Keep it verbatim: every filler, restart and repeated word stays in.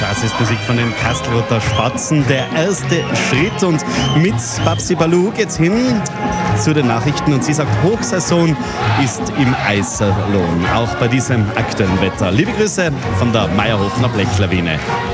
Das ist Musik von den Kastelruther Spatzen, der erste Schritt. Und mit Babsi Balu geht's hin zu den Nachrichten. Und sie sagt, Hochsaison ist im Eiserlohn, auch bei diesem aktuellen Wetter. Liebe Grüße von der Meierhofener Blechlawine.